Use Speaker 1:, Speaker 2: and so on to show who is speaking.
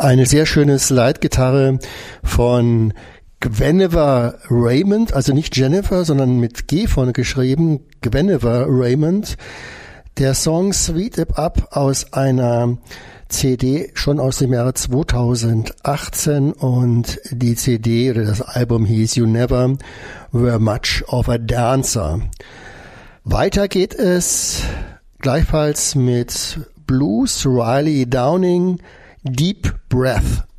Speaker 1: Eine sehr schöne Slide-Gitarre von Guinevere Raymond, also nicht Jennifer, sondern mit G vorne geschrieben, Guinevere Raymond. Der Song Sweet It Up aus einer CD schon aus dem Jahre 2018 und die CD oder das Album hieß You Never Were Much of a Dancer. Weiter geht es gleichfalls mit Blues, Riley Downing, Deep Breath.